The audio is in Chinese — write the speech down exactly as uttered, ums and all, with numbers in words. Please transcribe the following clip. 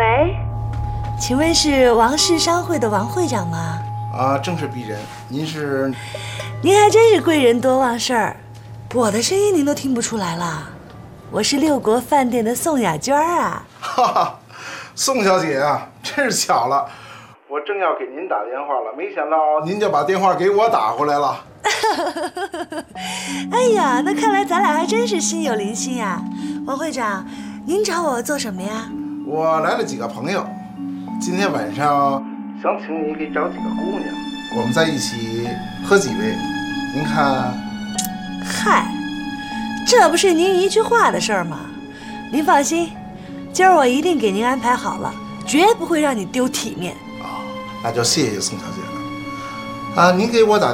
喂，请问是王氏商会的王会长吗？ 啊，正是鄙人。您是？ 您还真是贵人多忘事儿，我的声音您都听不出来了。我是六国饭店的宋雅娟啊。 哈哈，宋小姐啊，真是巧了，我正要给您打电话了，没想到您就把电话给我打过来了。 哎呀，那看来咱俩还真是心有灵犀呀。王会长，您找我做什么呀？ 我来了几个朋友，今天晚上想请你给找几个姑娘，我们在一起喝几杯，您看？ 嗨，这不是您一句话的事儿吗？您放心，今儿我一定给您安排好了，绝不会让你丢体面。 哦，那就谢谢宋小姐了。啊，您给我打